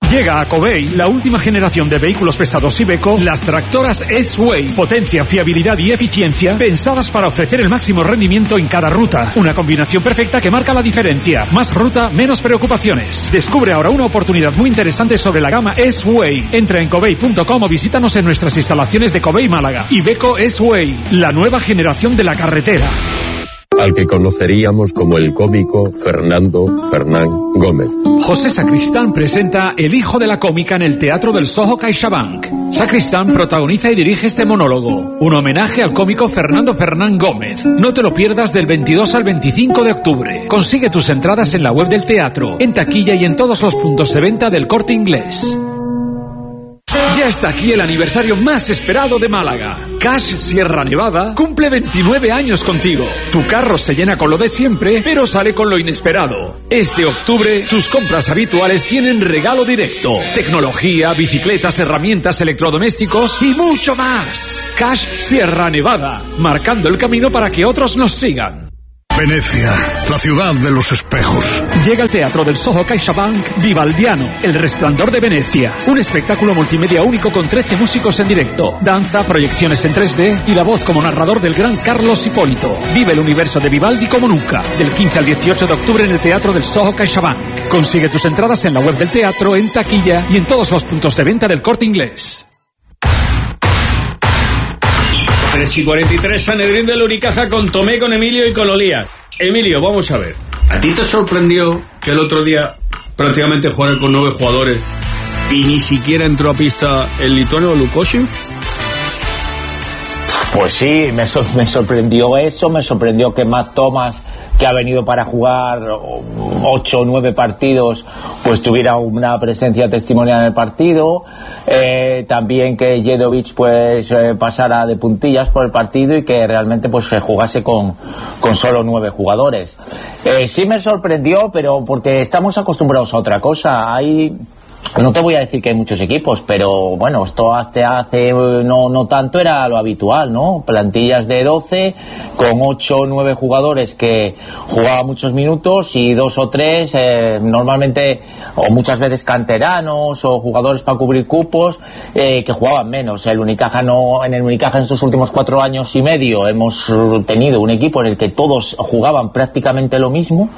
Llega a Covey la última generación de vehículos pesados Iveco, las tractoras S-Way. Potencia, fiabilidad y eficiencia pensadas para ofrecer el máximo rendimiento en cada ruta. Una combinación perfecta que marca la diferencia. Más ruta, menos preocupaciones. Descubre ahora una oportunidad muy interesante sobre la gama S-Way. Entra en covey punto com o visítanos en nuestras instalaciones de Covey Málaga. Iveco S-Way, la nueva generación de la carretera. Al que conoceríamos como el cómico Fernando Fernán Gómez. José Sacristán presenta El hijo de la cómica en el Teatro del Soho CaixaBank. Sacristán protagoniza y dirige este monólogo, un homenaje al cómico Fernando Fernán Gómez. No te lo pierdas del veintidós al veinticinco de octubre. Consigue tus entradas en la web del teatro, en taquilla y en todos los puntos de venta del Corte Inglés. Ya está aquí el aniversario más esperado de Málaga. Cash Sierra Nevada cumple veintinueve años contigo. Tu carro se llena con lo de siempre, pero sale con lo inesperado. Este octubre, tus compras habituales tienen regalo directo. Tecnología, bicicletas, herramientas, electrodomésticos y mucho más. Cash Sierra Nevada, marcando el camino para que otros nos sigan. Venecia, la ciudad de los espejos. Llega al Teatro del Soho CaixaBank Vivaldiano, El Resplandor de Venecia. Un espectáculo multimedia único con trece músicos en directo, danza, proyecciones en tres D y la voz como narrador del gran Carlos Hipólito. Vive el universo de Vivaldi como nunca. Del quince al dieciocho de octubre en el Teatro del Soho CaixaBank. Consigue tus entradas en la web del teatro, en taquilla y en todos los puntos de venta del Corte Inglés. tres y cuarenta y tres, Sanedrín del Unicaja con Tomé, con Emilio y con Olía. Emilio, vamos a ver. ¿A ti te sorprendió que el otro día prácticamente jugaran con nueve jugadores y ni siquiera entró a pista el lituano Lukosiu? Pues sí, me, so- me sorprendió eso, me sorprendió que Matt Thomas, que ha venido para jugar ocho o nueve partidos, pues tuviera una presencia testimonial en el partido. Eh, también que Jedovic pues eh, pasara de puntillas por el partido y que realmente pues se jugase con, con solo nueve jugadores. Eh, sí me sorprendió, pero porque estamos acostumbrados a otra cosa. Hay... No te voy a decir que hay muchos equipos, pero bueno, esto hasta hace no, no tanto era lo habitual, ¿no? Plantillas de doce con ocho o nueve jugadores que jugaban muchos minutos y dos o tres, eh, normalmente, o muchas veces canteranos o jugadores para cubrir cupos, eh, que jugaban menos. El Unicaja no, en el Unicaja en estos últimos cuatro años y medio hemos tenido un equipo en el que todos jugaban prácticamente lo mismo.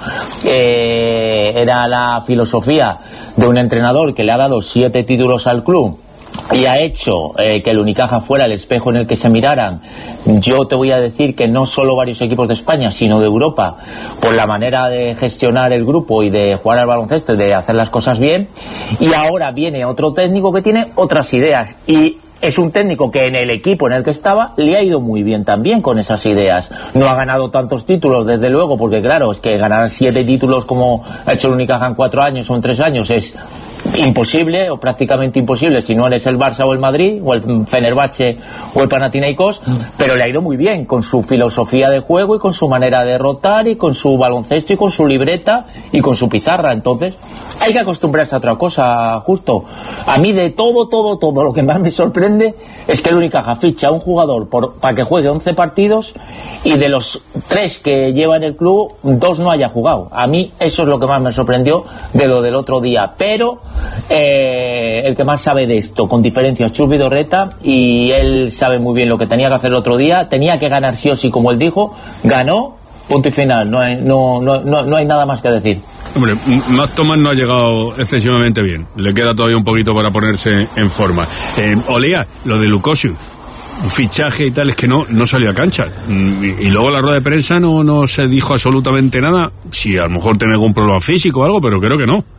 Eh, era la filosofía de un entrenador que le ha dado siete títulos al club y ha hecho eh, que el Unicaja fuera el espejo en el que se miraran. Yo te voy a decir que no solo varios equipos de España, sino de Europa, por la manera de gestionar el grupo y de jugar al baloncesto y de hacer las cosas bien. Y ahora viene otro técnico que tiene otras ideas y es un técnico que en el equipo en el que estaba le ha ido muy bien también con esas ideas. No ha ganado tantos títulos, desde luego, porque claro, es que ganar siete títulos como ha hecho el Unicaja en cuatro años o en tres años es imposible o prácticamente imposible si no eres el Barça o el Madrid o el Fenerbahce o el Panathinaikos, pero le ha ido muy bien con su filosofía de juego y con su manera de rotar y con su baloncesto y con su libreta y con su pizarra. Entonces hay que acostumbrarse a otra cosa, Justo. A mí de todo, todo, todo lo que más me sorprende es que el Unicaja ficha a un jugador por, para que juegue once partidos y de los tres que lleva en el club, dos no haya jugado. A mí eso es lo que más me sorprendió de lo del otro día, pero Eh, el que más sabe de esto con diferencia es Chus Vidorreta y él sabe muy bien lo que tenía que hacer el otro día. Tenía que ganar sí o sí, como él dijo, ganó, punto y final. No hay, no, no, no, no hay nada más que decir. Hombre, Matt Thomas no ha llegado excesivamente bien, le queda todavía un poquito para ponerse en forma. eh, Olea, lo de Lukosiu, un fichaje y tal, es que no, no salió a cancha y, y luego en la rueda de prensa no, no se dijo absolutamente nada. Si a lo mejor tiene algún problema físico o algo, pero creo que no.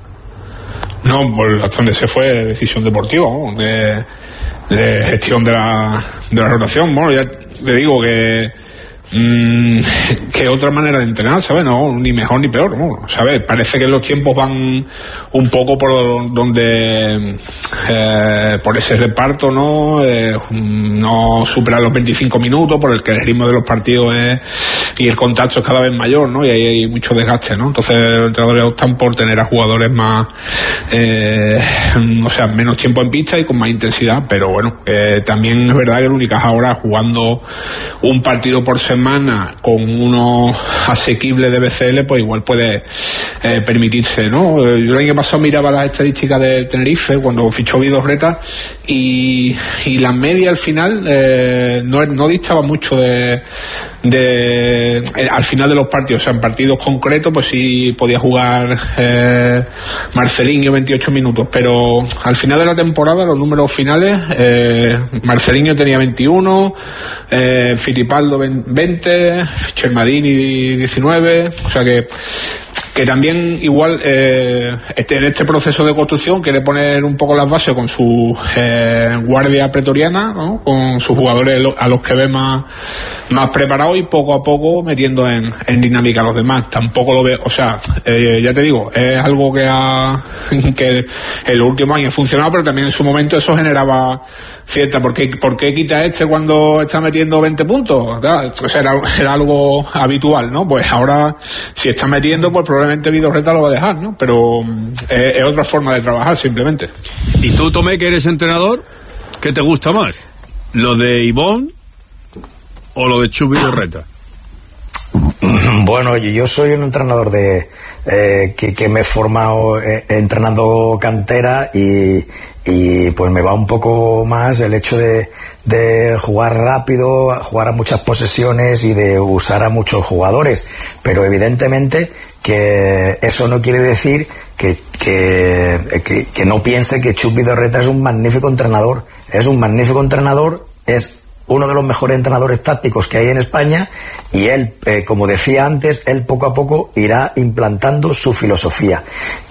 No, por hasta donde se fue decisión deportiva, ¿no? de, de gestión de la, de la rotación. Bueno, ya le digo que mmm, que otra manera de entrenar, ¿sabes? No, ni mejor ni peor, ¿no? ¿Sabes? Parece que los tiempos van un poco por donde eh, por ese reparto, ¿no? Eh, no superar los veinticinco minutos, por el que el ritmo de los partidos es y el contacto es cada vez mayor, ¿no? Y ahí hay mucho desgaste, ¿no? Entonces los entrenadores optan por tener a jugadores más eh, o sea, menos tiempo en pista y con más intensidad, pero bueno, eh, también es verdad que el Unicaja ahora jugando un partido por semana semana con uno asequible de B C L, pues igual puede eh, permitirse, ¿no? Yo el año pasado miraba las estadísticas de Tenerife cuando fichó Vidorreta y, y la media al final eh, no, no distaba mucho de, de eh, al final de los partidos. O sea, en partidos concretos pues sí podía jugar eh, Marcelinho veintiocho minutos, pero al final de la temporada los números finales, eh, Marcelinho tenía veintiuno, eh, Fittipaldo veinte, Chermadini diecinueve, o sea que que también igual eh, este, en este proceso de construcción quiere poner un poco las bases con su eh, guardia pretoriana, ¿no? Con sus jugadores a los que ve más, más preparados y poco a poco metiendo en, en dinámica a los demás. Tampoco lo veo, o sea, eh, ya te digo, es algo que ha que en los últimos años ha funcionado, pero también en su momento eso generaba cierta, ¿por qué, por qué quita este cuando está metiendo veinte puntos? O sea, era, era algo habitual, ¿no? Pues ahora, si está metiendo, pues probablemente Vidorreta lo va a dejar, ¿no? Pero eh, es otra forma de trabajar, simplemente. ¿Y tú, Tomé, que eres entrenador, qué te gusta más? ¿Lo de Ivón o lo de Chus Vidorreta? Bueno, yo soy un entrenador de eh, que, que me he formado eh, entrenando cantera y, y pues me va un poco más el hecho de, de jugar rápido, jugar a muchas posesiones y de usar a muchos jugadores, pero evidentemente que eso no quiere decir que, que, que, que no piense que Chus Vidorreta es un magnífico entrenador. Es un magnífico entrenador, es uno de los mejores entrenadores tácticos que hay en España y él, eh, como decía antes, él poco a poco irá implantando su filosofía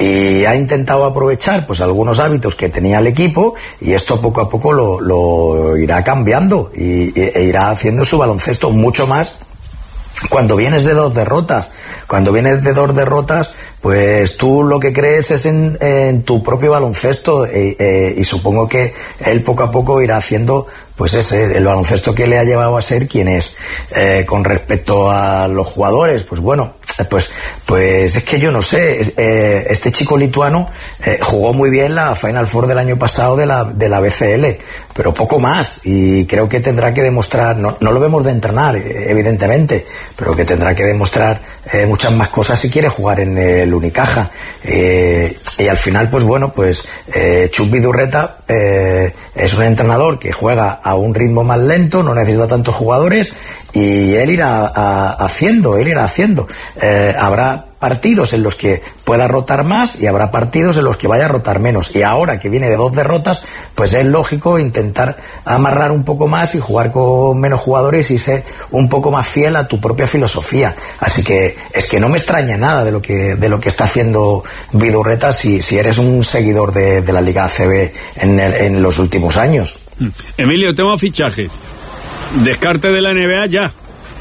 y ha intentado aprovechar pues algunos hábitos que tenía el equipo y esto poco a poco lo, lo irá cambiando y, e irá haciendo su baloncesto mucho más. Cuando vienes de dos derrotas, cuando vienes de dos derrotas, pues tú lo que crees es en, en tu propio baloncesto e, e, y supongo que él poco a poco irá haciendo pues ese, el baloncesto que le ha llevado a ser quien es. Eh, con respecto a los jugadores, pues bueno, pues pues es que yo no sé, eh, este chico lituano eh, jugó muy bien la Final Four del año pasado de la, de la B C L, pero poco más, y creo que tendrá que demostrar, no, no lo vemos de entrenar, evidentemente, pero que tendrá que demostrar eh, muchas más cosas si quiere jugar en el Unicaja. Eh, y al final, pues bueno, pues eh, Chus Vidorreta eh, es un entrenador que juega a un ritmo más lento, no necesita tantos jugadores y él irá a, haciendo, él irá haciendo. Eh, habrá partidos en los que pueda rotar más y habrá partidos en los que vaya a rotar menos. Y ahora que viene de dos derrotas, pues es lógico intentar amarrar un poco más y jugar con menos jugadores y ser un poco más fiel a tu propia filosofía. Así que es que no me extraña nada de lo que de lo que está haciendo Vidorreta si, si eres un seguidor de, de la Liga A C B en, el, en los últimos años. Emilio, tema fichajes. Descarte de la N B A ya.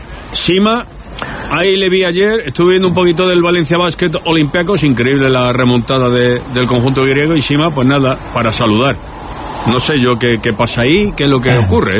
Shima, ahí le vi ayer, estuve viendo un poquito del Valencia Basket Olympiacos, increíble la remontada de, del conjunto griego, y Shima, pues nada, para saludar. No sé yo qué, qué pasa ahí, qué es lo que ocurre, ¿eh?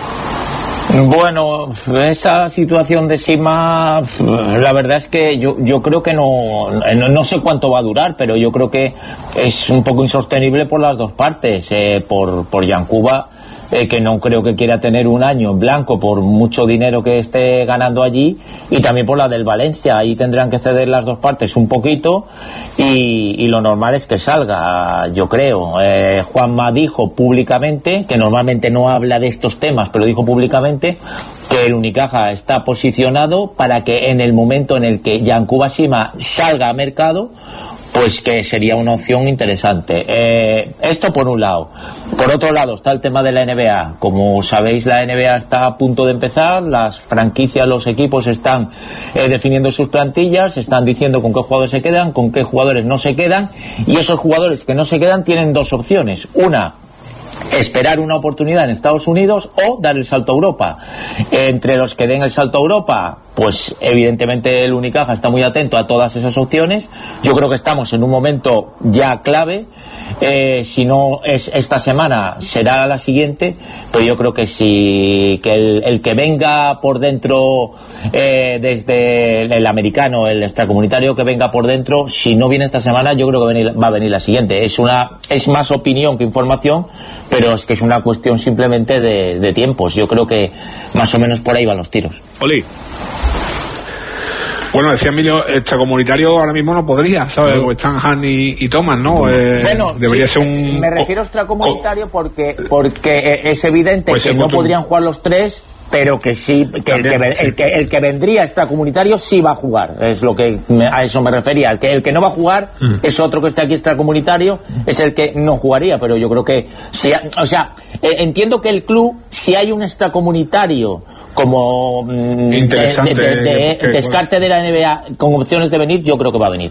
Bueno, esa situación de Shima, la verdad es que yo, yo creo que no, no, no sé cuánto va a durar, pero yo creo que es un poco insostenible por las dos partes, eh, por, por Yankuba, Eh, que no creo que quiera tener un año en blanco por mucho dinero que esté ganando allí, y también por la del Valencia. Ahí tendrán que ceder las dos partes un poquito y, y lo normal es que salga, yo creo. eh, Juanma dijo públicamente, que normalmente no habla de estos temas, pero dijo públicamente que el Unicaja está posicionado para que en el momento en el que Yankuba Shima salga a mercado, pues que sería una opción interesante. Eh, esto por un lado. Por otro lado está el tema de la N B A. Como sabéis, la N B A está a punto de empezar, las franquicias, los equipos están eh, definiendo sus plantillas, están diciendo con qué jugadores se quedan, con qué jugadores no se quedan, y esos jugadores que no se quedan tienen dos opciones. Una, esperar una oportunidad en Estados Unidos, o dar el salto a Europa. Entre los que den el salto a Europa, pues evidentemente el Unicaja está muy atento a todas esas opciones. Yo creo que estamos en un momento ya clave. Eh, si no es esta semana, será la siguiente, pero yo creo que si que el, el que venga por dentro eh, desde el, el americano, el extracomunitario que venga por dentro, si no viene esta semana, yo creo que venir, va a venir la siguiente. Es una es más opinión que información, pero es que es una cuestión simplemente de, de tiempos. Yo creo que más o menos por ahí van los tiros. Oli. Bueno, decía Emilio, extracomunitario ahora mismo no podría, ¿sabes? No. Están Han y, y Thomas, ¿no? Eh, bueno, debería sí, ser un... me refiero a extracomunitario porque, porque es evidente pues que no podrían jugar los tres, pero que sí, que, También, el, que sí. El, que, el que vendría extracomunitario sí va a jugar, es lo que me, a eso me refería. El que, el que no va a jugar mm. es otro que está aquí extracomunitario, es el que no jugaría, pero yo creo que, si, o sea, eh, entiendo que el club, si hay un extracomunitario como mm, Interesante, de, de, de, de, que, descarte de la N B A con opciones de venir, yo creo que va a venir.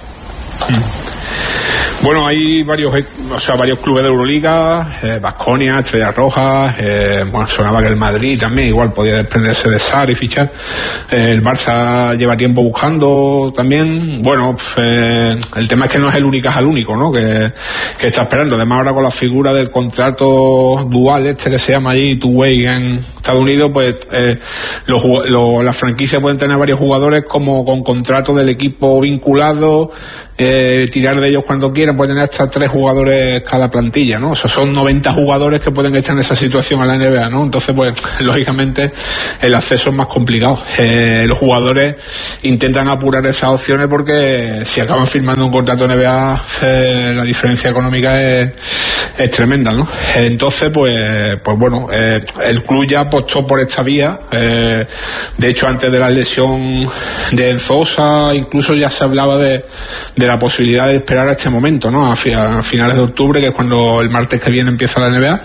Bueno, hay varios, o sea, varios clubes de Euroliga, Baskonia, eh, Estrellas Rojas, eh, bueno, sonaba que el Madrid también igual podía desprenderse de Sarr y fichar. Eh, el Barça lleva tiempo buscando también. Bueno, eh, el tema es que no es el Unicaja el único, ¿no? Que, que está esperando. Además ahora con la figura del contrato dual este que se llama allí two-way en Estados Unidos, pues eh, los, los, las franquicias pueden tener varios jugadores como con contrato del equipo vinculado. Eh, tirar de ellos cuando quieran, pueden tener hasta tres jugadores cada plantilla, ¿no? O sea, son noventa jugadores que pueden estar en esa situación a la N B A, ¿no? Entonces, pues, lógicamente, el acceso es más complicado. Eh, los jugadores intentan apurar esas opciones porque si acaban firmando un contrato N B A, eh, la diferencia económica es, es tremenda, ¿no? Entonces, pues, pues bueno, eh, el club ya apostó por esta vía. Eh, de hecho, antes de la lesión de Enzosa, incluso ya se hablaba de, de la posibilidad de esperar a este momento, ¿no? A, fi a finales de octubre, que es cuando el martes que viene empieza la N B A,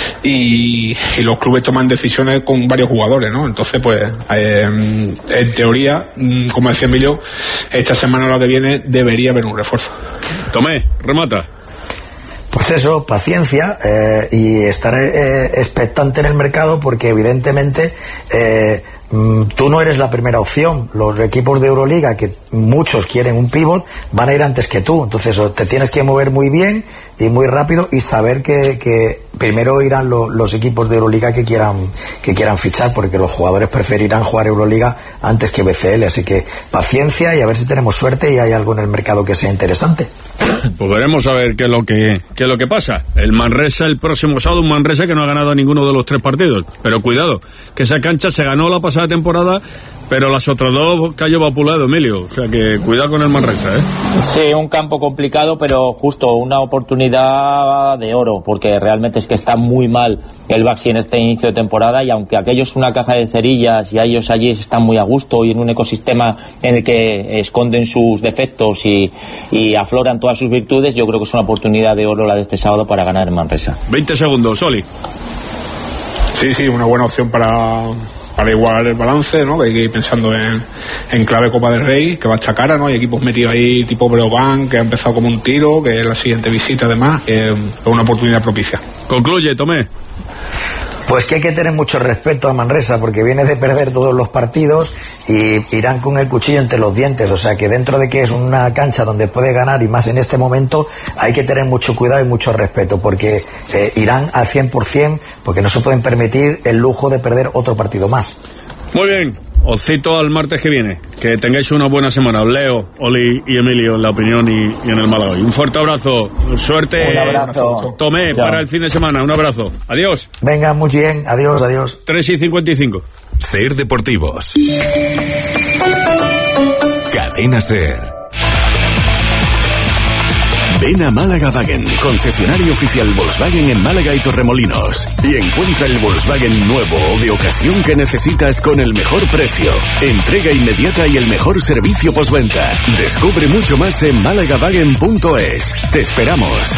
y, y los clubes toman decisiones con varios jugadores, ¿no? Entonces, pues, eh, en teoría, como decía Emilio, esta semana o la que viene debería haber un refuerzo. Tomé, remata. Pues eso, paciencia eh, y estar eh, expectante en el mercado, porque evidentemente eh, tú no eres la primera opción. Los equipos de Euroliga, que muchos quieren un pívot, van a ir antes que tú. Entonces te tienes que mover muy bien y muy rápido y saber que, que primero irán lo, los equipos de Euroliga que quieran que quieran fichar, porque los jugadores preferirán jugar Euroliga antes que B C L. Así que paciencia y a ver si tenemos suerte y hay algo en el mercado que sea interesante. Pues veremos a ver qué es lo que qué es lo que pasa. El Manresa el próximo sábado, un Manresa que no ha ganado ninguno de los tres partidos. Pero cuidado, que esa cancha se ganó la pasada temporada, pero las otras dos cayó vapulado, Emilio. O sea que cuidado con el Manresa, ¿eh? Sí, un campo complicado, pero justo una oportunidad de oro, porque realmente es que está muy mal el Baxi en este inicio de temporada, y aunque aquello es una caja de cerillas y a ellos allí están muy a gusto y en un ecosistema en el que esconden sus defectos y, y afloran todas sus virtudes, yo creo que es una oportunidad de oro la de este sábado para ganar en Manresa. veinte segundos, Oli. Sí, sí, una buena opción para... para igualar el balance, ¿no? Que hay que ir pensando en, en clave Copa del Rey, que va a echar cara, ¿no? Hay equipos metidos ahí tipo Breogán, que ha empezado como un tiro, que es la siguiente visita además, que es una oportunidad propicia. Concluye, Tomé. Pues que hay que tener mucho respeto a Manresa, porque viene de perder todos los partidos y irán con el cuchillo entre los dientes. O sea que dentro de que es una cancha donde puede ganar, y más en este momento, hay que tener mucho cuidado y mucho respeto, porque eh, irán al cien por cien, porque no se pueden permitir el lujo de perder otro partido más. Muy bien, os cito al martes que viene. Que tengáis una buena semana. Os leo, Oli y Emilio en La Opinión y, y en el Málaga. Un fuerte abrazo, suerte. Un abrazo. Tomé Chao. Para el fin de semana. Un abrazo. Adiós. Venga, muy bien. Adiós, adiós. tres y cincuenta y cinco. Ser Deportivos. Cadena Ser. Ven a Málaga Wagen, concesionario oficial Volkswagen en Málaga y Torremolinos, y encuentra el Volkswagen nuevo o de ocasión que necesitas con el mejor precio, entrega inmediata y el mejor servicio postventa. Descubre mucho más en malagawagen punto es. Te esperamos.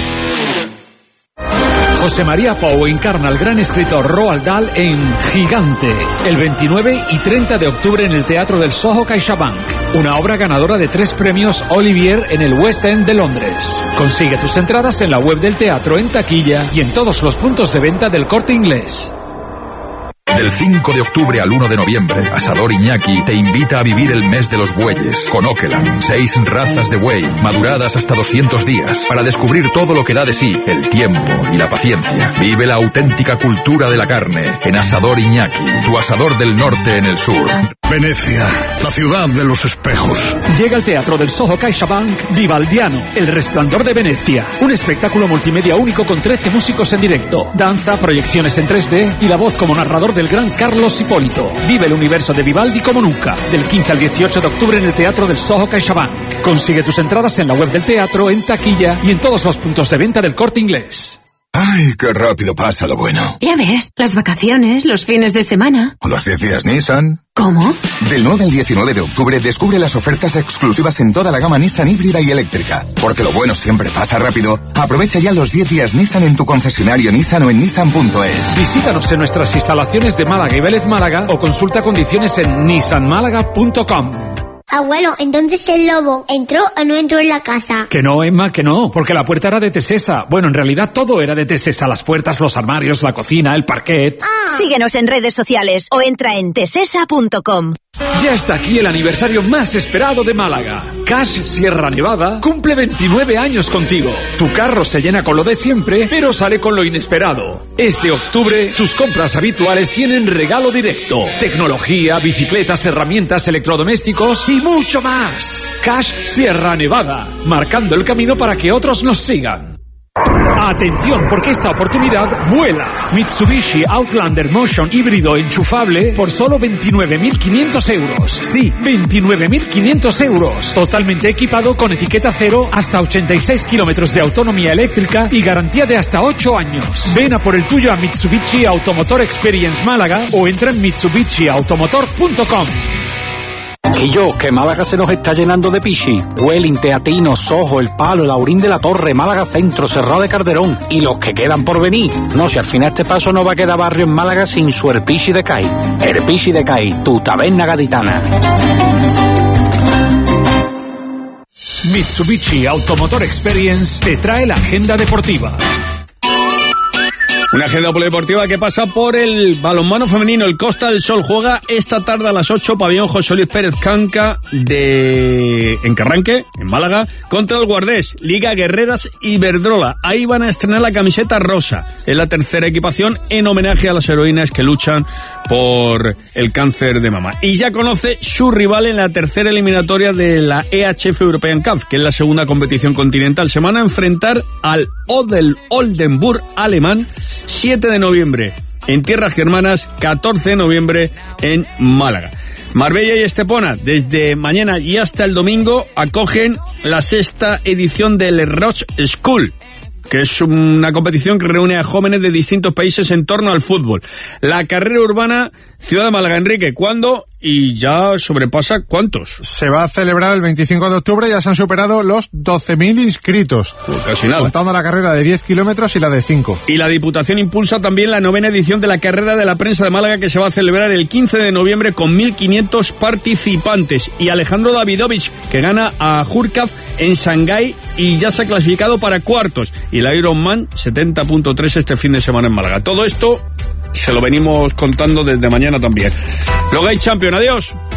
José María Pou encarna al gran escritor Roald Dahl en Gigante, el veintinueve y treinta de octubre en el Teatro del Soho CaixaBank, una obra ganadora de tres premios Olivier en el West End de Londres. Consigue tus entradas en la web del teatro, en taquilla y en todos los puntos de venta del Corte Inglés. Del cinco de octubre al uno de noviembre, Asador Iñaki te invita a vivir el mes de los bueyes con Okeland. Seis razas de buey, maduradas hasta doscientos días, para descubrir todo lo que da de sí el tiempo y la paciencia. Vive la auténtica cultura de la carne en Asador Iñaki, tu asador del norte en el sur. Venecia, la ciudad de los espejos. Llega al Teatro del Soho CaixaBank Vivaldiano, El Resplandor de Venecia. Un espectáculo multimedia único con trece músicos en directo, danza, proyecciones en tres D y la voz como narrador del gran Carlos Hipólito. Vive el universo de Vivaldi como nunca. Del quince al dieciocho de octubre en el Teatro del Soho CaixaBank. Consigue tus entradas en la web del teatro, en taquilla y en todos los puntos de venta del Corte Inglés. ¡Ay, qué rápido pasa lo bueno! Ya ves, las vacaciones, los fines de semana. ¿O los diez días Nissan? ¿Cómo? Del nueve al diecinueve de octubre descubre las ofertas exclusivas en toda la gama Nissan híbrida y eléctrica. Porque lo bueno siempre pasa rápido. Aprovecha ya los diez días Nissan en tu concesionario Nissan o en nissan punto es. Visítanos en nuestras instalaciones de Málaga y Vélez Málaga o consulta condiciones en nissan málaga punto com. Abuelo, entonces el lobo entró o no entró en la casa. Que no, Emma, que no, porque la puerta era de Tesesa. Bueno, en realidad todo era de Tesesa, las puertas, los armarios, la cocina, el parquet. Ah. Síguenos en redes sociales o entra en tesesa punto com. Ya está aquí el aniversario más esperado de Málaga. Cash Sierra Nevada cumple veintinueve años contigo. Tu carro se llena con lo de siempre, pero sale con lo inesperado. Este octubre, tus compras habituales tienen regalo directo. Tecnología, bicicletas, herramientas, electrodomésticos y mucho más. Cash Sierra Nevada, marcando el camino para que otros nos sigan. Atención, porque esta oportunidad vuela. Mitsubishi Outlander Motion híbrido enchufable por solo veintinueve mil quinientos euros. Sí, veintinueve mil quinientos euros. Totalmente equipado con etiqueta cero, hasta ochenta y seis kilómetros de autonomía eléctrica y garantía de hasta ocho años. Ven a por el tuyo a Mitsubishi Automotor Experience Málaga o entra en mitsubishi automotor punto com. Y yo, que Málaga se nos está llenando de pichi. Welling, Teatino, Soho, El Palo, El Aurín de la Torre, Málaga Centro, Cerrado de Calderón y los que quedan por venir. No, si al final este paso no va a quedar barrio en Málaga sin su Erpichi de Cai. Erpichi de Cai, tu taberna gaditana. Mitsubishi Automotor Experience te trae la agenda deportiva. Una agenda polideportiva que pasa por el balonmano femenino. El Costa del Sol juega esta tarde a las ocho, pabellón José Luis Pérez Canca de en Carranque, en Málaga, contra el Guardés, Liga Guerreras Iberdrola. Ahí van a estrenar la camiseta rosa. Es la tercera equipación en homenaje a las heroínas que luchan por el cáncer de mama. Y ya conoce su rival en la tercera eliminatoria de la E H F European Cup, que es la segunda competición continental. Se van a enfrentar al Odel Oldenburg alemán, siete de noviembre en Tierras Germanas, catorce de noviembre en Málaga. Marbella y Estepona, desde mañana y hasta el domingo, acogen la sexta edición del Roche School, que es una competición que reúne a jóvenes de distintos países en torno al fútbol. La carrera urbana Ciudad de Málaga, Enrique, ¿cuándo? Y ya sobrepasa ¿cuántos? Se va a celebrar el veinticinco de octubre, ya se han superado los doce mil inscritos. Pues casi nada. Contando la carrera de diez kilómetros y la de cinco. Y la Diputación impulsa también la novena edición de la carrera de la prensa de Málaga, que se va a celebrar el quince de noviembre con mil quinientos participantes. Y Alejandro Davidovich, que gana a Hurkacz en Shanghái y ya se ha clasificado para cuartos. Y la Ironman setenta punto tres este fin de semana en Málaga. Todo esto se lo venimos contando desde mañana también. Luego hay Champions, adiós.